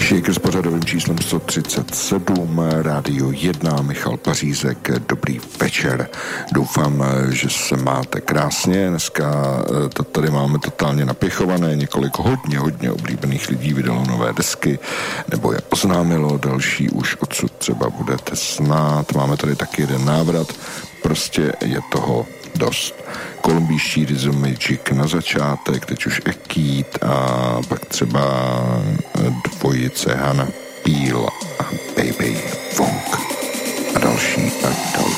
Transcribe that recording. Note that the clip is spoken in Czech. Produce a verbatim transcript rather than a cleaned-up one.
Shaker s pořadovým číslem sto třicet sedm, Rádio jedna, Michal Pařízek, dobrý večer. Doufám, že se máte krásně. Dneska to tady máme totálně napěchované, několik hodně, hodně oblíbených lidí vydalo nové desky, nebo je oznámilo, další už odsud třeba budete znát. Máme tady taky jeden návrat, prostě je toho dost. Kolumbijští Rhythm Magic na začátek, teď už Ekid a pak třeba dvojice Hannah Peel a Baby Funk a další a další.